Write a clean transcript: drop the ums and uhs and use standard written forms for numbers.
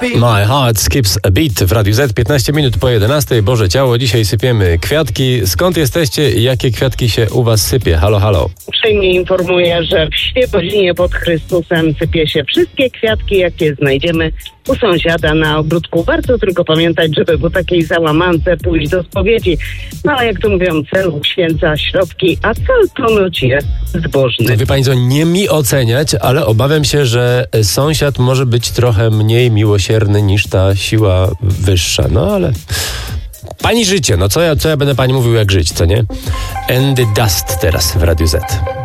My heart skips a beat w Radiu Z, 15 minut po 11. Boże Ciało, dzisiaj sypiemy kwiatki. Skąd jesteście i jakie kwiatki się u was sypie? Halo, halo. Uprzejmie informuję, że w Świebodzinie pod Chrystusem sypie się wszystkie kwiatki, jakie znajdziemy u sąsiada na ogródku. Warto tylko pamiętać, żeby po takiej załamance pójść do spowiedzi. No a jak to mówią, cel uświęca środki, a cel ponoć jest zbożny. Wie pani co, nie mi oceniać, ale obawiam się, że sąsiad może być trochę mniej miłosierny niż ta siła wyższa. No ale pani życie, no co ja będę pani mówił jak żyć, co nie? And the Dust teraz w Radiu Z.